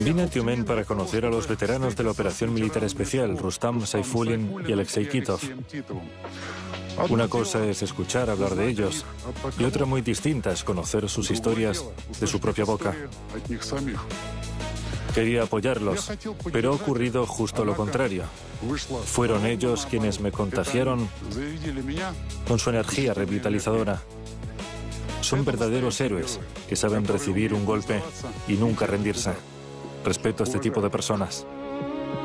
Vine a Tiumen para conocer a los veteranos de la Operación Militar Especial, Rustam Saifulin y Alexei Kitov. Una cosa es escuchar hablar de ellos y otra muy distinta es conocer sus historias de su propia boca. Quería apoyarlos, pero ha ocurrido justo lo contrario. Fueron ellos quienes me contagiaron con su energía revitalizadora. Son verdaderos héroes que saben recibir un golpe y nunca rendirse. Respeto a este tipo de personas.